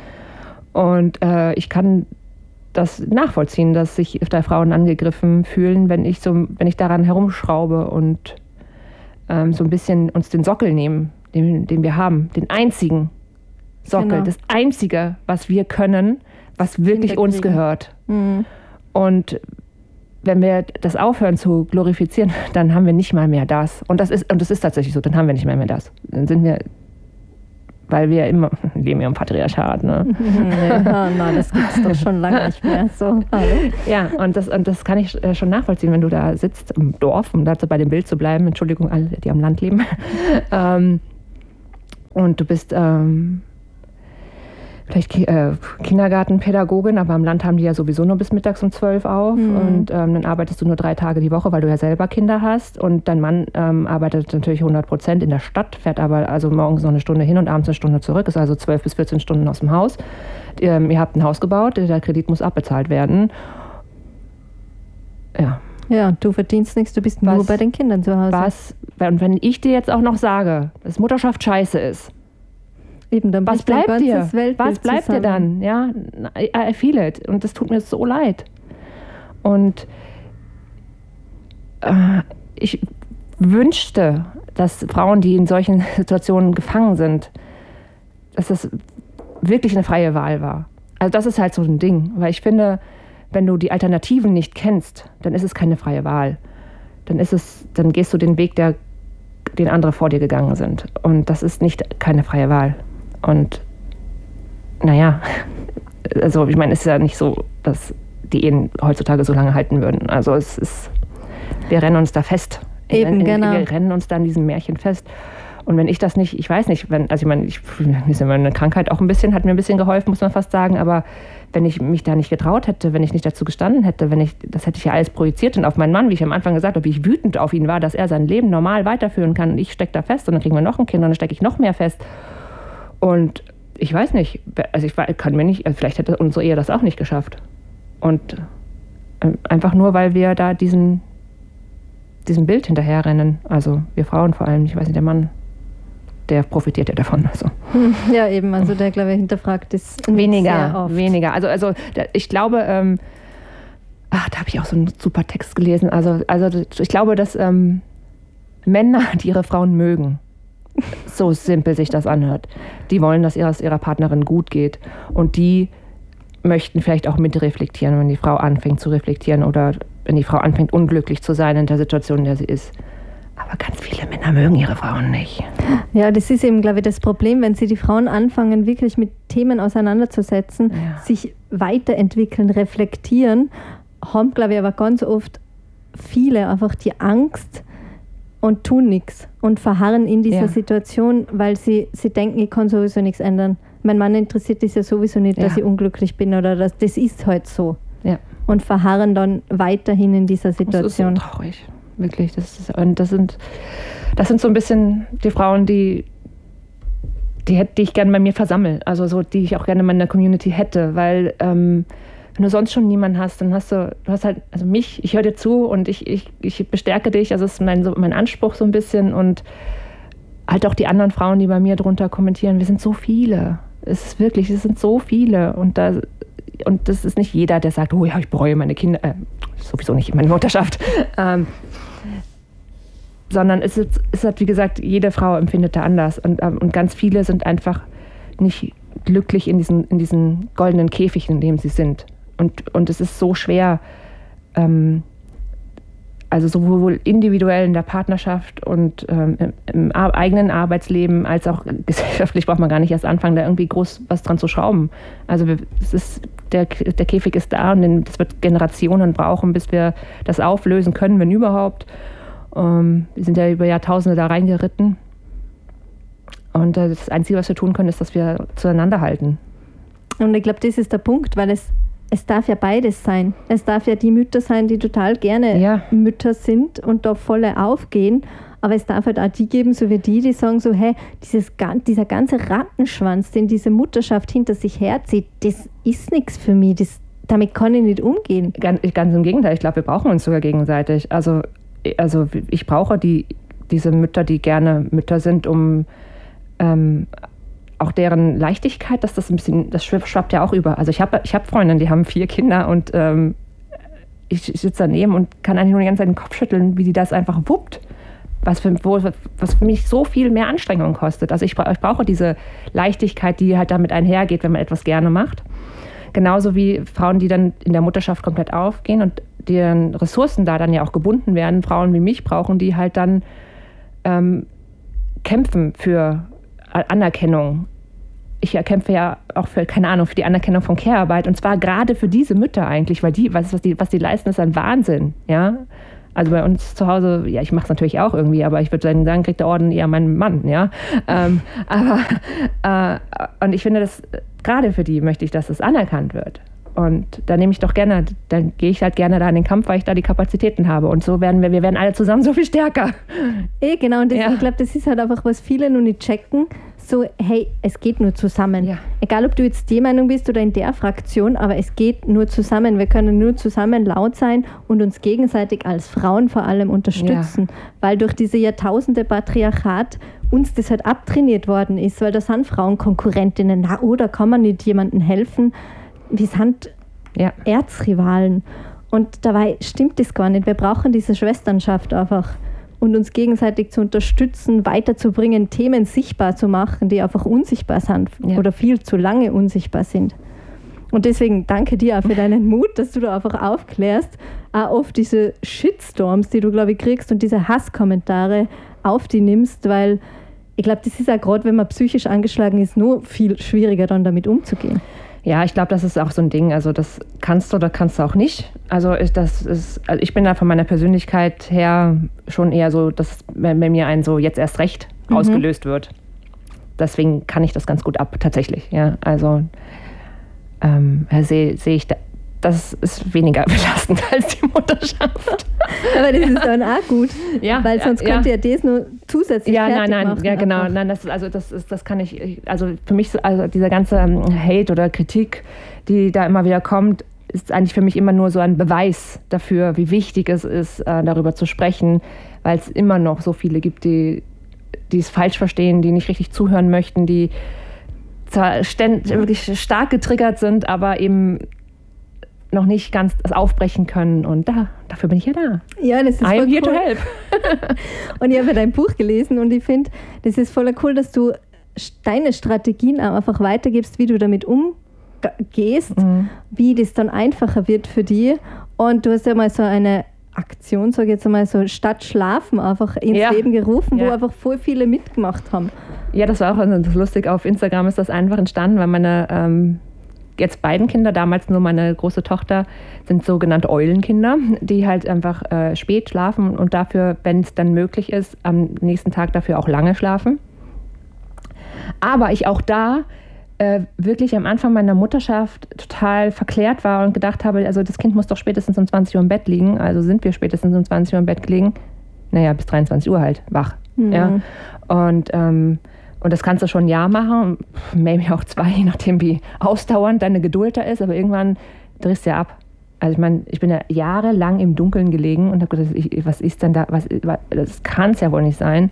Und äh, ich kann das nachvollziehen, dass sich da Frauen angegriffen fühlen, wenn ich, so, wenn ich daran herumschraube und ähm, so ein bisschen uns den Sockel nehmen, den, den wir haben, den einzigen Sockel, genau. Das Einzige, was wir können, was wirklich uns gehört.
Mhm.
Und wenn wir das aufhören zu glorifizieren, dann haben wir nicht mal mehr das. Und das ist, und das ist tatsächlich so, dann haben wir nicht mehr, mehr das. Dann sind wir... Weil wir immer, leben ja im Patriarchat. Ne?
Ja, nein, das gibt es doch schon lange nicht mehr. So,
ja, und das, und das kann ich schon nachvollziehen, wenn du da sitzt im Dorf, um dazu bei dem Bild zu bleiben, Entschuldigung, alle, die am Land leben, ähm, und du bist ähm, vielleicht äh, Kindergartenpädagogin, aber am Land haben die ja sowieso nur bis mittags um zwölf auf mhm. und ähm, dann arbeitest du nur drei Tage die Woche, weil du ja selber Kinder hast und dein Mann ähm, arbeitet natürlich hundert Prozent in der Stadt, fährt aber also morgens noch eine Stunde hin und abends eine Stunde zurück, ist also zwölf bis vierzehn Stunden aus dem Haus. Ähm, ihr habt ein Haus gebaut, der Kredit muss abbezahlt werden. Ja.
Ja, du verdienst nichts, du bist was, nur bei den Kindern zu Hause.
Was, und wenn ich dir jetzt auch noch sage, dass Mutterschaft scheiße ist,
eben, dann
was bleibt dir? Was bleibt
zusammen.
dir dann? Ja, I feel it. Und das tut mir so leid. Und äh, ich wünschte, dass Frauen, die in solchen Situationen gefangen sind, dass das wirklich eine freie Wahl war. Also das ist halt so ein Ding. Weil ich finde, wenn du die Alternativen nicht kennst, dann ist es keine freie Wahl. Dann ist es, dann gehst du den Weg, der, den andere vor dir gegangen sind. Und das ist nicht keine freie Wahl. Und naja, also ich meine, es ist ja nicht so, dass die Ehen heutzutage so lange halten würden. Also es ist, wir rennen uns da fest.
Eben,
in, in,
genau.
Wir rennen uns da in diesem Märchen fest. Und wenn ich das nicht, ich weiß nicht, wenn, also ich meine, ich, ist ja meine Krankheit auch ein bisschen, hat mir ein bisschen geholfen, muss man fast sagen, aber wenn ich mich da nicht getraut hätte, wenn ich nicht dazu gestanden hätte, wenn ich, das hätte ich ja alles projiziert und auf meinen Mann, wie ich am Anfang gesagt habe, wie ich wütend auf ihn war, dass er sein Leben normal weiterführen kann und ich stecke da fest und dann kriegen wir noch ein Kind und dann stecke ich noch mehr fest. Und ich weiß nicht, also ich kann mir nicht, also vielleicht hätte unsere Ehe das auch nicht geschafft. Und einfach nur, weil wir da diesen, diesem Bild hinterherrennen, also wir Frauen vor allem, ich weiß nicht, der Mann, der profitiert ja davon. Also.
Ja, eben, also der, glaube ich, hinterfragt ist
weniger,
sehr oft.
weniger. Also, also ich glaube, ähm, ach, da habe ich auch so einen super Text gelesen. Also, also ich glaube, dass ähm, Männer, die ihre Frauen mögen, so simpel sich das anhört, die wollen, dass es ihrer Partnerin gut geht. Und die möchten vielleicht auch mitreflektieren, wenn die Frau anfängt zu reflektieren oder wenn die Frau anfängt, unglücklich zu sein in der Situation, in der sie ist. Aber ganz viele Männer mögen ihre Frauen nicht.
Ja, das ist eben, glaube ich, das Problem, wenn sie die Frauen anfangen, wirklich mit Themen auseinanderzusetzen, ja. sich weiterentwickeln, reflektieren, haben, glaube ich, aber ganz oft viele einfach die Angst und tun nichts und verharren in dieser ja. Situation, weil sie, sie denken, ich kann sowieso nichts ändern. Mein Mann interessiert es ja sowieso nicht, ja. dass ich unglücklich bin oder das, das ist halt so. Ja. Und verharren dann weiterhin in dieser Situation.
Das ist so traurig. Wirklich, das, ist, und das, sind, das sind so ein bisschen die Frauen, die, die, die ich gerne bei mir versammle. Also so, die ich auch gerne in meiner Community hätte. Weil ähm, wenn du sonst schon niemanden hast, dann hast du, du hast halt, also mich, ich höre dir zu und ich, ich, ich bestärke dich. Also das ist mein, so mein Anspruch so ein bisschen. Und halt auch die anderen Frauen, die bei mir drunter kommentieren. Wir sind so viele. Es ist wirklich, es sind so viele. Und da Und das ist nicht jeder, der sagt, oh ja, ich bereue meine Kinder, äh, sowieso nicht meine Mutterschaft. Ähm, sondern es ist, es hat, wie gesagt, jede Frau empfindet da anders. Und, ähm, und ganz viele sind einfach nicht glücklich in diesen, in diesen goldenen Käfig, in dem sie sind. Und, und es ist so schwer, ähm, also sowohl individuell in der Partnerschaft und ähm, im, im eigenen Arbeitsleben als auch gesellschaftlich braucht man gar nicht erst anfangen, da irgendwie groß was dran zu schrauben. Also wir, es ist, der, der Käfig ist da und das wird Generationen brauchen, bis wir das auflösen können, wenn überhaupt. Ähm, wir sind ja über Jahrtausende da reingeritten. Und äh, das Einzige, was wir tun können, ist, dass wir zueinander halten.
Und ich glaube, das ist der Punkt, weil es Es darf ja beides sein. Es darf ja die Mütter sein, die total gerne ja. Mütter sind und da voll aufgehen. Aber es darf halt auch die geben, so wie die, die sagen so, hey, dieses, dieser ganze Rattenschwanz, den diese Mutterschaft hinter sich herzieht, das ist nichts für mich. Das, damit kann ich nicht umgehen.
Ganz, ganz im Gegenteil. Ich glaube, wir brauchen uns sogar gegenseitig. Also, also ich brauche die, diese Mütter, die gerne Mütter sind, um ähm, auch deren Leichtigkeit, dass das ein bisschen, das schwappt ja auch über. Also ich habe ich hab Freundinnen, die haben vier Kinder und ähm, ich, ich sitze daneben und kann eigentlich nur die ganze Zeit den Kopf schütteln, wie die das einfach wuppt. Was für, wo, was für mich so viel mehr Anstrengung kostet. Also ich, ich brauche diese Leichtigkeit, die halt damit einhergeht, wenn man etwas gerne macht. Genauso wie Frauen, die dann in der Mutterschaft komplett aufgehen und deren Ressourcen da dann ja auch gebunden werden. Frauen wie mich brauchen, die halt dann ähm, kämpfen für Anerkennung. ich kämpfe ja auch für, keine Ahnung, für die Anerkennung von Care-Arbeit und zwar gerade für diese Mütter eigentlich, weil die, was, was die, was die leisten, ist ein Wahnsinn, ja. Also bei uns zu Hause, ja, ich mache es natürlich auch irgendwie, aber ich würde sagen, dann kriegt der Orden eher mein Mann, ja. ähm, aber äh, und ich finde, dass gerade für die möchte ich, dass es anerkannt wird. Und da nehme ich doch gerne, dann gehe ich halt gerne da in den Kampf, weil ich da die Kapazitäten habe. Und so werden wir, wir werden alle zusammen so viel stärker.
Eh, genau. Und das, ja. ich glaube, das ist halt einfach, was viele noch nicht checken. So, hey, es geht nur zusammen. Ja. Egal, ob du jetzt die Meinung bist oder in der Fraktion, aber es geht nur zusammen. Wir können nur zusammen laut sein und uns gegenseitig als Frauen vor allem unterstützen. Ja. Weil durch diese Jahrtausende Patriarchat uns das halt abtrainiert worden ist. Weil da sind Frauen Konkurrentinnen. Na, oh, da kann man nicht jemandem helfen. Wir sind ja. Erzrivalen. Und dabei stimmt das gar nicht. Wir brauchen diese Schwesternschaft einfach. Und uns gegenseitig zu unterstützen, weiterzubringen, Themen sichtbar zu machen, die einfach unsichtbar sind ja. oder viel zu lange unsichtbar sind. Und deswegen danke dir auch für deinen Mut, dass du da einfach aufklärst, auch oft diese Shitstorms, die du, glaube ich, kriegst und diese Hasskommentare auf die nimmst, weil ich glaube, das ist ja gerade, wenn man psychisch angeschlagen ist, nur viel schwieriger dann damit umzugehen.
Ja, ich glaube, das ist auch so ein Ding. Also das kannst du oder kannst du auch nicht. Also ich, das ist, also ich bin da von meiner Persönlichkeit her schon eher so, dass bei mir ein so jetzt erst recht mhm. ausgelöst wird. Deswegen kann ich das ganz gut ab, tatsächlich. Ja, also ähm, sehe seh ich, da, das ist weniger belastend als die Mutterschaft.
Aber das ist dann auch gut,
ja,
weil sonst
ja,
könnt ihr das nur zusätzlich
ja,
fertig
nein, nein,
machen.
ja, genau, einfach. Nein, das ist, also das ist, das kann ich, also für mich, so, also dieser ganze Hate oder Kritik, die da immer wieder kommt, ist eigentlich für mich immer nur so ein Beweis dafür, wie wichtig es ist, darüber zu sprechen, weil es immer noch so viele gibt, die, die es falsch verstehen, die nicht richtig zuhören möchten, die zwar ständig, wirklich stark getriggert sind, aber eben noch nicht ganz das aufbrechen können. Und da, dafür bin ich ja da.
Ja, das ist
I am here
cool.
to help.
Und ich habe dein Buch gelesen und ich finde, das ist voll cool, dass du deine Strategien auch einfach weitergibst, wie du damit umgehst, mhm. wie das dann einfacher wird für dich. Und du hast ja mal so eine Aktion, sage ich jetzt einmal, so statt Schlafen einfach ins ja. Leben gerufen, ja. wo einfach voll viele mitgemacht haben.
Ja, das war auch also lustig. Auf Instagram ist das einfach entstanden, weil meine ähm, jetzt beiden Kinder, damals nur meine große Tochter, sind sogenannte Eulenkinder, die halt einfach äh, spät schlafen und dafür, wenn es dann möglich ist, am nächsten Tag dafür auch lange schlafen. Aber ich auch da äh, wirklich am Anfang meiner Mutterschaft total verklärt war und gedacht habe, also das Kind muss doch spätestens um zwanzig Uhr im Bett liegen, also sind wir spätestens um zwanzig Uhr im Bett gelegen, naja, bis dreiundzwanzig Uhr halt wach. Mhm. Ja? Und ähm, Und das kannst du schon ein Jahr machen, maybe auch zwei, je nachdem, wie ausdauernd deine Geduld da ist. Aber irgendwann drehst du ja ab. Also ich meine, ich bin ja jahrelang im Dunkeln gelegen und habe gedacht, ich, was ist denn da, was, das kann es ja wohl nicht sein.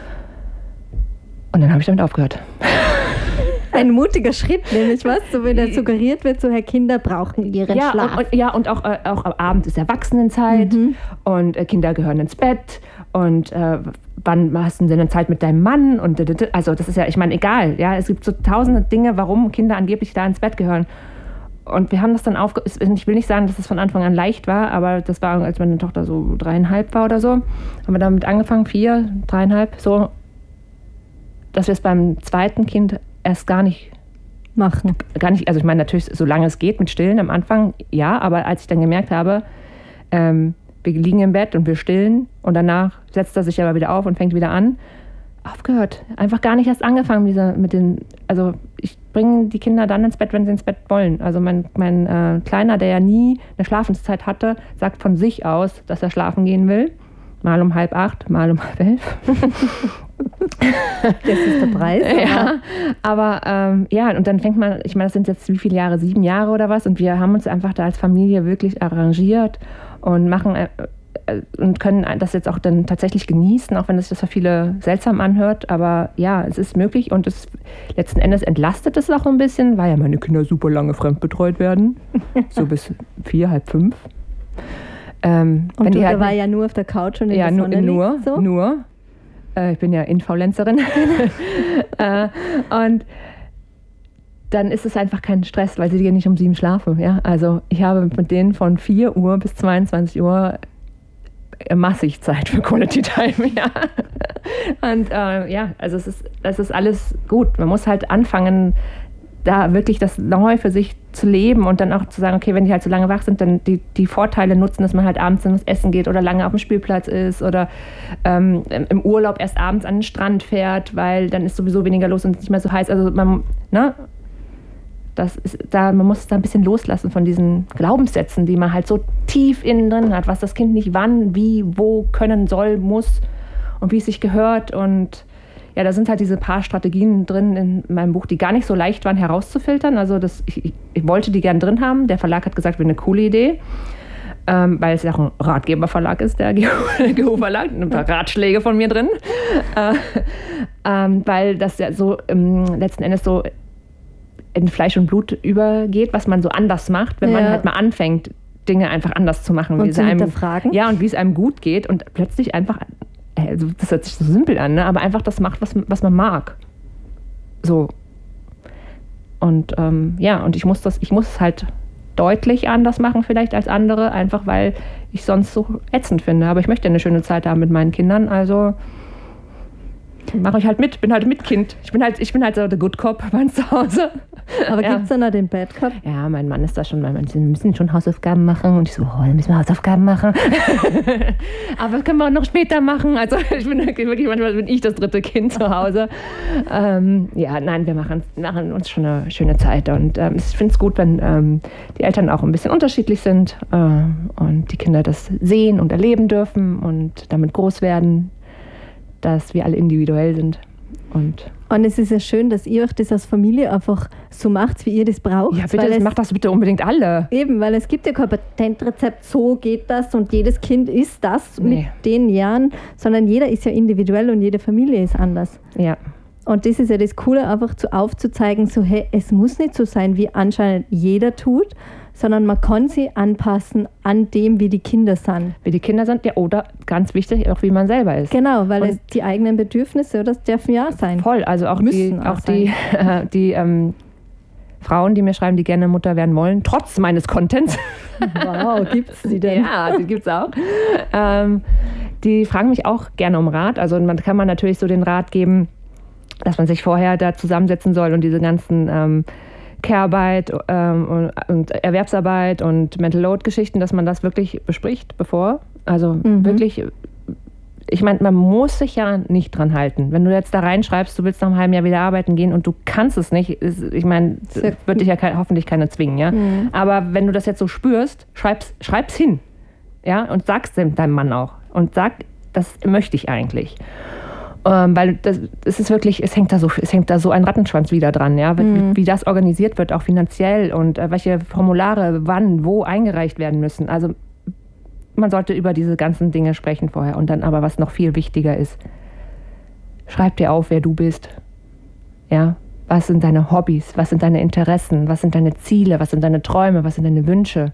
Und dann habe ich damit aufgehört.
Ein mutiger Schritt, nämlich was? So, wenn da suggeriert wird, so, Herr, Kinder brauchen ihren
ja,
Schlaf.
Und, und, ja, und auch, äh, auch am Abend ist Erwachsenenzeit mhm. und äh, Kinder gehören ins Bett und äh, wann hast du denn eine Zeit mit deinem Mann? Und also das ist ja, ich meine, egal. Ja, es gibt so tausende Dinge, warum Kinder angeblich da ins Bett gehören. Und wir haben das dann aufge... Ich will nicht sagen, dass es von Anfang an leicht war, aber das war, als meine Tochter so dreieinhalb war oder so, haben wir damit angefangen, vier, dreieinhalb, so, dass wir es beim zweiten Kind erst gar nicht
machen.
Gar nicht, also ich meine natürlich, solange es geht mit Stillen am Anfang, ja, aber als ich dann gemerkt habe, ähm, wir liegen im Bett und wir stillen und danach setzt er sich aber wieder auf und fängt wieder an, aufgehört. Einfach gar nicht erst angefangen mit, dieser, mit den, also ich bringe die Kinder dann ins Bett, wenn sie ins Bett wollen. Also mein, mein äh, Kleiner, der ja nie eine Schlafenszeit hatte, sagt von sich aus, dass er schlafen gehen will. Mal um halb acht, mal um halb elf.
Das ist der Preis.
Ja, aber ähm, ja, und dann fängt man, ich meine, das sind jetzt wie viele Jahre, sieben Jahre oder was, und wir haben uns einfach da als Familie wirklich arrangiert und machen äh, und können das jetzt auch dann tatsächlich genießen, auch wenn es das für viele seltsam anhört, aber ja, es ist möglich und es letzten Endes entlastet es auch ein bisschen, weil ja meine Kinder super lange fremdbetreut werden, so bis vier, halb fünf. Ähm,
und du
halt
war ja nur auf der Couch und in
ja,
der Sonne
nur,
liegst, so?
nur. Äh, ich bin ja Influencerin. äh, und dann ist es einfach kein Stress, weil sie gehen nicht um sieben schlafen. Ja? Also ich habe mit denen von vier Uhr bis zweiundzwanzig Uhr massig Zeit für Quality Time, ja. Und äh, ja, also es ist, es ist alles gut. Man muss halt anfangen, da wirklich das neu für sich zu leben und dann auch zu sagen, okay, wenn die halt so lange wach sind, dann die, die Vorteile nutzen, dass man halt abends ins Essen geht oder lange auf dem Spielplatz ist oder ähm, im Urlaub erst abends an den Strand fährt, weil dann ist sowieso weniger los und es nicht mehr so heiß. Also man, ne, das ist da, man muss da ein bisschen loslassen von diesen Glaubenssätzen, die man halt so tief innen drin hat, was das Kind nicht wann, wie, wo können soll, muss und wie es sich gehört. Und ja, da sind halt diese paar Strategien drin in meinem Buch, die gar nicht so leicht waren herauszufiltern. Also das, ich, ich wollte die gern drin haben. Der Verlag hat gesagt, wäre eine coole Idee, ähm, weil es ja auch ein Ratgeberverlag ist, der G U Verlag. Ein paar Ratschläge von mir drin. Äh, ähm, weil das ja so ähm, letzten Endes so in Fleisch und Blut übergeht, was man so anders macht, wenn ja. man halt mal anfängt, Dinge einfach anders zu machen.
Und
wie
zu
es einem,
hinterfragen.
Ja, und wie es einem gut geht und plötzlich einfach, also das hört sich so simpel an, ne? Aber einfach das macht, was, was man mag. So. Und ähm, ja, und ich muss das, ich muss es halt deutlich anders machen vielleicht als andere, einfach weil ich sonst so ätzend finde. Aber ich möchte eine schöne Zeit haben mit meinen Kindern, also mache ich halt mit, bin halt Mitkind. Ich bin halt, ich bin halt so der Good Cop bei uns zu Hause.
Aber
ja.
gibt es dann noch den Bad Cop?
Ja, mein Mann ist da schon, mein Mann, wir müssen schon Hausaufgaben machen. Und ich so, oh, dann müssen wir Hausaufgaben machen. Aber das können wir auch noch später machen. Also ich bin wirklich, manchmal bin ich das dritte Kind zu Hause. ähm, ja, nein, wir machen, machen uns schon eine schöne Zeit. Und ähm, ich finde es gut, wenn ähm, die Eltern auch ein bisschen unterschiedlich sind äh, und die Kinder das sehen und erleben dürfen und damit groß werden, dass wir alle individuell sind. Und,
und es ist ja schön, dass ihr euch das als Familie einfach so macht, wie ihr das braucht.
Ja, bitte, das macht das bitte unbedingt alle.
Eben, weil es gibt ja kein Patentrezept, so geht das und jedes Kind ist das
Nee.
mit den Jahren, sondern jeder ist ja individuell und jede Familie ist anders.
Ja.
Und das ist ja das Coole, einfach zu aufzuzeigen, so hey, es muss nicht so sein, wie anscheinend jeder tut, sondern man kann sie anpassen an dem, wie die Kinder sind.
Wie die Kinder sind, ja, oder ganz wichtig, auch wie man selber ist.
Genau, weil
Und
es die eigenen Bedürfnisse, das dürfen ja auch sein.
Voll, also auch
Müssen
die,
auch
auch die, äh, die ähm, Frauen, die mir schreiben, die gerne Mutter werden wollen, trotz meines Contents.
Wow, gibt's die denn?
Ja, die gibt's auch. Ähm, die fragen mich auch gerne um Rat. Also man kann man natürlich so den Rat geben, dass man sich vorher da zusammensetzen soll und diese ganzen ähm, Care-Arbeit ähm, und, und Erwerbsarbeit und Mental Load-Geschichten, dass man das wirklich bespricht, bevor. Also mhm. wirklich, ich meine, man muss sich ja nicht dran halten. Wenn du jetzt da reinschreibst, du willst nach einem halben Jahr wieder arbeiten gehen und du kannst es nicht, ist, ich meine, wird dich ja ke- hoffentlich keiner zwingen, ja. Mhm. Aber wenn du das jetzt so spürst, schreib's, schreib's hin, ja, und sag's deinem Mann auch und sag, das möchte ich eigentlich. Ähm, weil das, das ist wirklich, es hängt da so, es hängt da so ein Rattenschwanz wieder dran, ja, mhm. wie, wie das organisiert wird, auch finanziell und äh, welche Formulare wann, wo eingereicht werden müssen. Also man sollte über diese ganzen Dinge sprechen vorher und dann aber, was noch viel wichtiger ist, schreib dir auf, wer du bist. Ja, was sind deine Hobbys, was sind deine Interessen, was sind deine Ziele, was sind deine Träume, was sind deine Wünsche.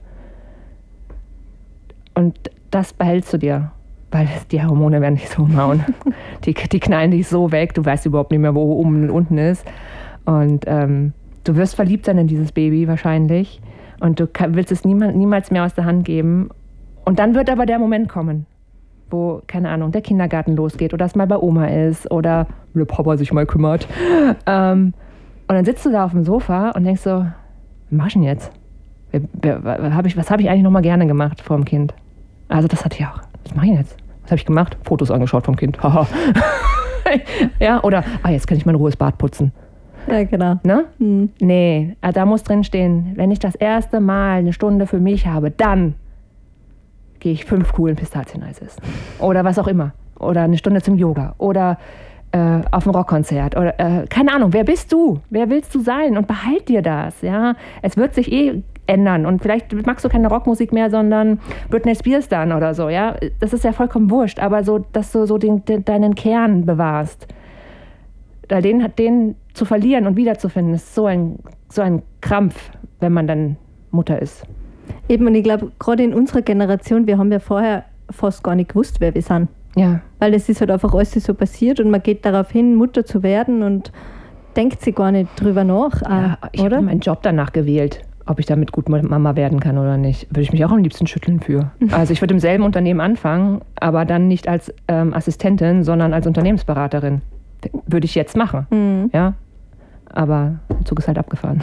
Und das behältst du dir. Weil die Hormone werden dich so umhauen. die, die knallen dich so weg, du weißt überhaupt nicht mehr, wo oben und unten ist. Und ähm, du wirst verliebt sein in dieses Baby wahrscheinlich. Und du kann, willst es niemals, niemals mehr aus der Hand geben. Und dann wird aber der Moment kommen, wo, keine Ahnung, der Kindergarten losgeht oder es mal bei Oma ist oder der Papa sich mal kümmert. Ähm, und dann sitzt du da auf dem Sofa und denkst so, was mach ich denn jetzt? Was habe ich, was hab ich eigentlich noch mal gerne gemacht vor dem Kind? Also das hatte ich auch. Was mache ich jetzt? Was habe ich gemacht? Fotos angeschaut vom Kind. Haha. Ja, oder, ah, jetzt kann ich mein rohes Bad putzen.
Ja, genau.
Ne?
Hm.
Nee, da muss drin stehen, wenn ich das erste Mal eine Stunde für mich habe, dann gehe ich fünf coolen Pistazieneis essen. Oder was auch immer. Oder eine Stunde zum Yoga. Oder äh, auf ein Rockkonzert. Oder äh, keine Ahnung, wer bist du? Wer willst du sein? Und behalt dir das. Ja? Es wird sich eh ändern. Und vielleicht magst du keine Rockmusik mehr, sondern Britney Spears dann oder so. Ja? Das ist ja vollkommen wurscht. Aber so, dass du so den, den, deinen Kern bewahrst. Den, den zu verlieren und wiederzufinden, ist so ein, so ein Krampf, wenn man dann Mutter ist.
Eben, und ich glaube, gerade in unserer Generation, wir haben ja vorher fast gar nicht gewusst, wer wir sind.
Ja.
Weil es ist halt einfach alles so passiert und man geht darauf hin, Mutter zu werden und denkt sich gar nicht drüber nach.
Ja,
auch,
ich
oder?
habe meinen Job danach gewählt. ob ich damit gut Mama werden kann oder nicht, würde ich mich auch am liebsten schütteln für. Also ich würde im selben Unternehmen anfangen, aber dann nicht als ähm, Assistentin, sondern als Unternehmensberaterin. Würde ich jetzt machen, mhm. ja. Aber der Zug ist halt abgefahren.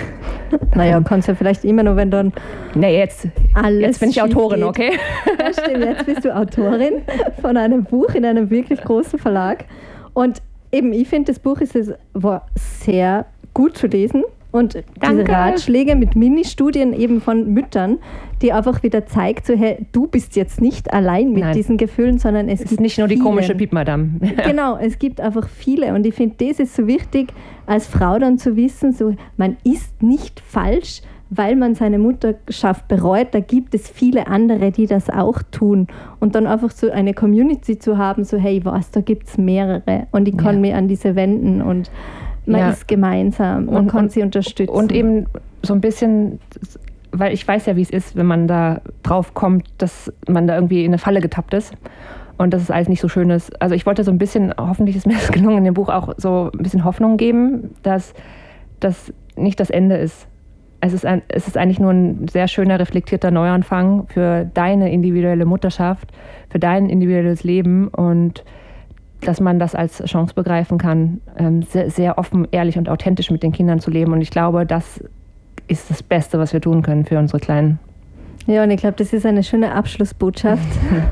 Naja, kannst ja vielleicht immer nur, wenn dann
nee, jetzt,
alles
jetzt bin ich Autorin, geht. Okay?
Ja, stimmt, jetzt bist du Autorin von einem Buch in einem wirklich großen Verlag. Und eben, ich finde, das Buch ist es, war sehr gut zu lesen. Und
Danke.
Diese Ratschläge mit Mini-Studien eben von Müttern, die einfach wieder zeigt, so, hey, du bist jetzt nicht allein mit Nein. diesen Gefühlen, sondern es, es gibt
ist nicht nur die
viele.
komische Piepmadame.
Genau, es gibt einfach viele. Und ich finde, das ist so wichtig, als Frau dann zu wissen, so, man ist nicht falsch, weil man seine Mutterschaft bereut. Da gibt es viele andere, die das auch tun. Und dann einfach so eine Community zu haben, so, hey, was, da gibt es mehrere. Und ich kann ja. mich an diese wenden und man ja. ist gemeinsam, man und, kann und, sie unterstützen.
Und eben so ein bisschen, weil ich weiß ja, wie es ist, wenn man da drauf kommt, dass man da irgendwie in eine Falle getappt ist und dass es alles nicht so schön ist. Also ich wollte so ein bisschen, hoffentlich ist mir das gelungen, in dem Buch auch so ein bisschen Hoffnung geben, dass das nicht das Ende ist. Es ist, ein, es ist eigentlich nur ein sehr schöner, reflektierter Neuanfang für deine individuelle Mutterschaft, für dein individuelles Leben und dass man das als Chance begreifen kann, sehr, sehr offen, ehrlich und authentisch mit den Kindern zu leben. Und ich glaube, das ist das Beste, was wir tun können für unsere Kleinen.
Ja, und ich glaube, das ist eine schöne Abschlussbotschaft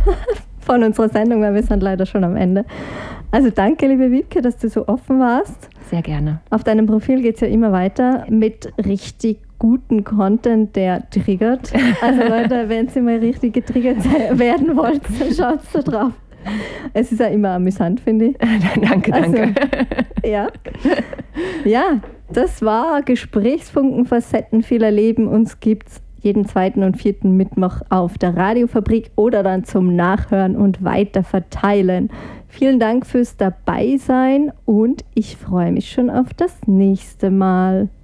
von unserer Sendung, weil wir sind leider schon am Ende. Also danke, liebe Wiebke, dass du so offen warst.
Sehr gerne.
Auf deinem Profil geht es ja immer weiter mit richtig guten Content, der triggert. Also Leute, wenn ihr mal richtig getriggert werden wollt, dann schaut da drauf. Es ist ja immer amüsant, finde ich.
Danke, danke.
Also, ja. ja, das war Gesprächsfunken, Facetten vieler Leben. Uns gibt es jeden zweiten und vierten Mittwoch auf der Radiofabrik oder dann zum Nachhören und weiterverteilen. Vielen Dank fürs Dabeisein und ich freue mich schon auf das nächste Mal.